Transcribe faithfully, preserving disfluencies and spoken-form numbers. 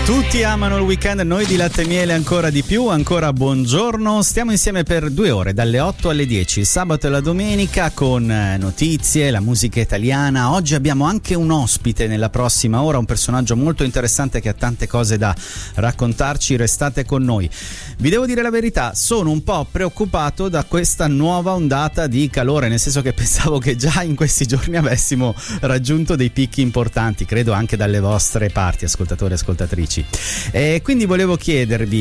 Tutti amano il weekend, noi di Latte e Miele ancora di più, ancora buongiorno. Stiamo insieme per due ore, dalle otto alle dieci, il sabato e la domenica, con notizie, la musica italiana. Oggi abbiamo anche un ospite nella prossima ora, un personaggio molto interessante che ha tante cose da raccontarci. Restate con noi. Vi devo dire la verità, sono un po' preoccupato da questa nuova ondata di calore, nel senso che pensavo che già in questi giorni avessimo raggiunto dei picchi importanti, credo anche dalle vostre parti, ascoltatori e ascoltatrici. E quindi volevo chiedervi